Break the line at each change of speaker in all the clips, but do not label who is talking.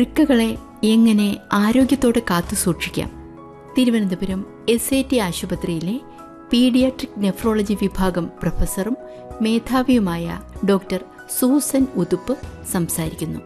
വൃക്കകളെ എങ്ങനെ ആരോഗ്യത്തോടെ കാത്തു സൂക്ഷിക്കാം? തിരുവനന്തപുരം SAT ആശുപത്രിയിലെ പീഡിയാട്രിക് നെഫ്രോളജി വിഭാഗം പ്രൊഫസറും മേധാവിയുമായ ഡോക്ടർ സൂസൻ ഉതുപ്പ് സംസാരിക്കുന്നു.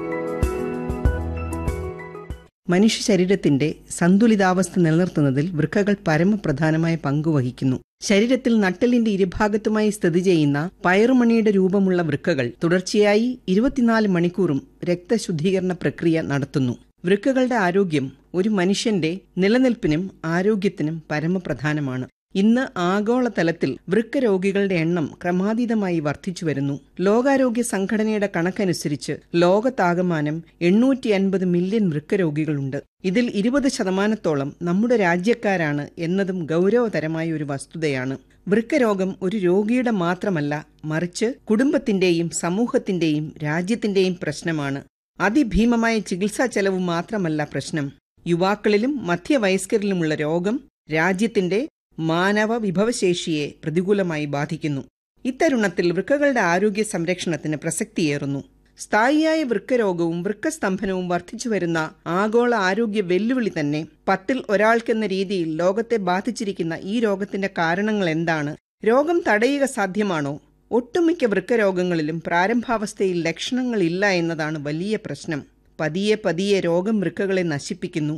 മനുഷ്യ ശരീരത്തിന്റെ സന്തുലിതാവസ്ഥ നിലനിർത്തുന്നതിൽ വൃക്കകൾ പരമപ്രധാനമായ പങ്കുവഹിക്കുന്നു. ശരീരത്തിൽ നട്ടെല്ലിന്റെ ഇരുഭാഗത്തുമായി സ്ഥിതി ചെയ്യുന്ന പയറുമണിയുടെ രൂപമുള്ള വൃക്കകൾ തുടർച്ചയായി 24 മണിക്കൂറും രക്തശുദ്ധീകരണ പ്രക്രിയ നടത്തുന്നു. വൃക്കകളുടെ ആരോഗ്യം ഒരു മനുഷ്യന്റെ നിലനിൽപ്പിനും ആരോഗ്യത്തിനും പരമപ്രധാനമാണ്. ഇന്ന് ആഗോളതലത്തിൽ വൃക്ക രോഗികളുടെ എണ്ണം ക്രമാതീതമായി വർദ്ധിച്ചു വരുന്നു. ലോകാരോഗ്യ സംഘടനയുടെ കണക്കനുസരിച്ച് ലോകത്താകമാനം 850 മില്യൺ വൃക്ക രോഗികളുണ്ട്. ഇതിൽ 20% നമ്മുടെ രാജ്യക്കാരാണ് എന്നതും ഗൗരവതരമായ ഒരു വസ്തുതയാണ്. വൃക്കരോഗം ഒരു രോഗിയുടെ മാത്രമല്ല, മറിച്ച് കുടുംബത്തിന്റെയും സമൂഹത്തിന്റെയും രാജ്യത്തിന്റെയും പ്രശ്നമാണ്. അതിഭീമമായ ചികിത്സാ ചെലവ് മാത്രമല്ല പ്രശ്നം. യുവാക്കളിലും മധ്യവയസ്കരിലുമുള്ള രോഗം രാജ്യത്തിന്റെ മാനവ വിഭവശേഷിയെ പ്രതികൂലമായി ബാധിക്കുന്നു. ഇത്തരുണത്തിൽ വൃക്കകളുടെ ആരോഗ്യ സംരക്ഷണത്തിന് പ്രസക്തിയേറുന്നു. സ്ഥായിയായ വൃക്കരോഗവും വൃക്കസ്തംഭനവും വർദ്ധിച്ചുവരുന്ന ആഗോള ആരോഗ്യ വെല്ലുവിളി തന്നെ. 10ൽ ഒരാൾക്കെന്ന രീതിയിൽ ലോകത്തെ ബാധിച്ചിരിക്കുന്ന ഈ രോഗത്തിന്റെ കാരണങ്ങൾ എന്താണ്? രോഗം തടയുക സാധ്യമാണോ? ഒട്ടുമിക്ക വൃക്കരോഗങ്ങളിലും പ്രാരംഭാവസ്ഥയിൽ ലക്ഷണങ്ങളില്ല എന്നതാണ് വലിയ പ്രശ്നം. പതിയെ പതിയെ രോഗം വൃക്കകളെ നശിപ്പിക്കുന്നു.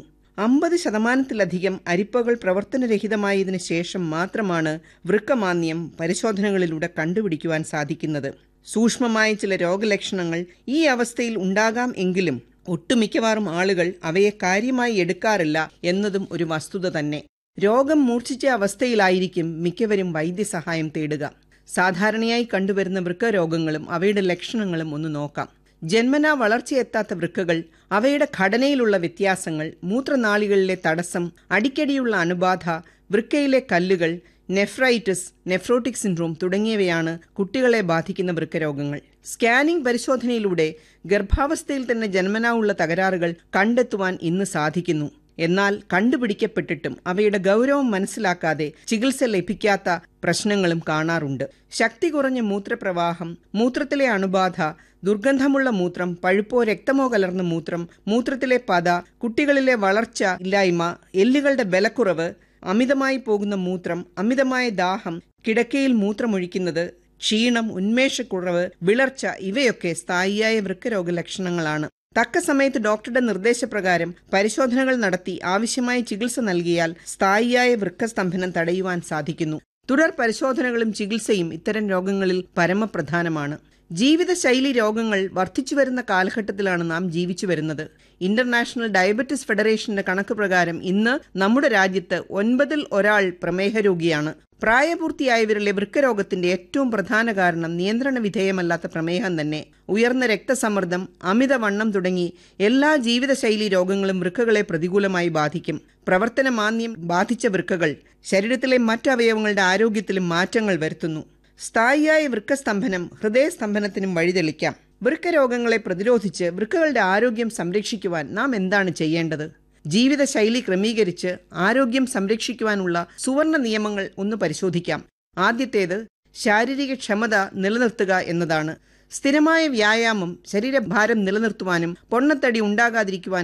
50%-ലധികം അരിപ്പകൾ പ്രവർത്തനരഹിതമായതിനു ശേഷം മാത്രമാണ് വൃക്കമാന്ദ്യം പരിശോധനകളിലൂടെ കണ്ടുപിടിക്കുവാൻ സാധിക്കുന്നത്. സൂക്ഷ്മമായ ചില രോഗലക്ഷണങ്ങൾ ഈ അവസ്ഥയിൽ ഉണ്ടാകാം എങ്കിലും ഒട്ടുമിക്കവാറും ആളുകൾ അവയെ കാര്യമായി എടുക്കാറില്ല എന്നതും ഒരു വസ്തുത തന്നെ. രോഗം മൂർച്ഛിച്ച അവസ്ഥയിലായിരിക്കും മിക്കവരും വൈദ്യസഹായം തേടുക. സാധാരണയായി കണ്ടുവരുന്ന വൃക്കരോഗങ്ങളും അവയുടെ ലക്ഷണങ്ങളും ഒന്ന് നോക്കാം. ജന്മനാ വളർച്ചയെത്താത്ത വൃക്കകൾ, അവയുടെ ഘടനയിലുള്ള വ്യത്യാസങ്ങൾ, മൂത്രനാളികളിലെ തടസ്സം, അടിക്കടിയുള്ള അണുബാധ, വൃക്കയിലെ കല്ലുകൾ, നെഫ്രൈറ്റിസ്, നെഫ്രോട്ടിക് സിൻഡ്രോം തുടങ്ങിയവയാണ് കുട്ടികളെ ബാധിക്കുന്ന വൃക്കരോഗങ്ങൾ. സ്കാനിംഗ് പരിശോധനയിലൂടെ ഗർഭാവസ്ഥയിൽ തന്നെ ജന്മനാ ഉള്ള തകരാറുകൾ കണ്ടെത്തുവാൻ ഇന്ന് സാധിക്കുന്നു. എന്നാൽ കണ്ടുപിടിക്കപ്പെട്ടിട്ടും അവയുടെ ഗൗരവം മനസ്സിലാക്കാതെ ചികിത്സ ലഭിക്കാത്ത പ്രശ്നങ്ങളും കാണാറുണ്ട്. ശക്തി കുറഞ്ഞ മൂത്രപ്രവാഹം, മൂത്രത്തിലെ അണുബാധ, ദുർഗന്ധമുള്ള മൂത്രം, പഴുപ്പോ രക്തമോ കലർന്ന മൂത്രം, മൂത്രത്തിലെ പത, കുട്ടികളിലെ വളർച്ച ഇല്ലായ്മ, എല്ലുകളുടെ ബലക്കുറവ്, അമിതമായി പോകുന്ന മൂത്രം, അമിതമായ ദാഹം, കിടക്കയിൽ മൂത്രമൊഴിക്കുന്നത്, ക്ഷീണം, ഉന്മേഷക്കുറവ്, വിളർച്ച ഇവയൊക്കെ സ്ഥായിയായ വൃക്കരോഗ ലക്ഷണങ്ങളാണ്. തക്ക സമയത്ത് ഡോക്ടറുടെ നിർദ്ദേശപ്രകാരം പരിശോധനകൾ നടത്തി ആവശ്യമായ ചികിത്സ നൽകിയാൽ സ്ഥായിയായ വൃക്കസ്തംഭനം തടയുവാൻ സാധിക്കുന്നു. തുടർ പരിശോധനകളും ചികിത്സയും ഇത്തരം രോഗങ്ങളിൽ പരമപ്രധാനമാണ്. ജീവിതശൈലി രോഗങ്ങൾ വർദ്ധിച്ചുവരുന്ന കാലഘട്ടത്തിലാണ് നാം ജീവിച്ചു വരുന്നത്. ഇന്റർനാഷണൽ ഡയബറ്റിസ് ഫെഡറേഷന്റെ കണക്ക് പ്രകാരം ഇന്ന് നമ്മുടെ രാജ്യത്ത് 9ൽ ഒരാൾ പ്രമേഹ രോഗിയാണ്. പ്രായപൂർത്തിയായവരിലെ വൃക്കരോഗത്തിന്റെ ഏറ്റവും പ്രധാന കാരണം നിയന്ത്രണ വിധേയമല്ലാത്ത പ്രമേഹം തന്നെ. ഉയർന്ന രക്തസമ്മർദ്ദം, അമിതവണ്ണം തുടങ്ങി എല്ലാ ജീവിതശൈലി രോഗങ്ങളും വൃക്കകളെ പ്രതികൂലമായി ബാധിക്കും. പ്രവർത്തനമാന്ദ്യം ബാധിച്ച വൃക്കകൾ ശരീരത്തിലെ മറ്റവയവങ്ങളുടെ ആരോഗ്യത്തിലും മാറ്റങ്ങൾ വരുത്തുന്നു. സ്ഥായിയായ വൃക്കസ്തംഭനം ഹൃദയസ്തംഭനത്തിനും വഴിതെളിക്കാം. വൃക്കരോഗങ്ങളെ പ്രതിരോധിച്ച് വൃക്കകളുടെ ആരോഗ്യം സംരക്ഷിക്കുവാൻ നാം എന്താണ് ചെയ്യേണ്ടത്? ജീവിതശൈലി ക്രമീകരിച്ച് ആരോഗ്യം സംരക്ഷിക്കുവാനുള്ള സുവർണ നിയമങ്ങൾ ഒന്ന് പരിശോധിക്കാം. ആദ്യത്തേത് ശാരീരിക ക്ഷമത നിലനിർത്തുക എന്നതാണ്. സ്ഥിരമായ വ്യായാമം ശരീരഭാരം നിലനിർത്തുവാനും പൊണ്ണത്തടി ഉണ്ടാകാതിരിക്കുവാനും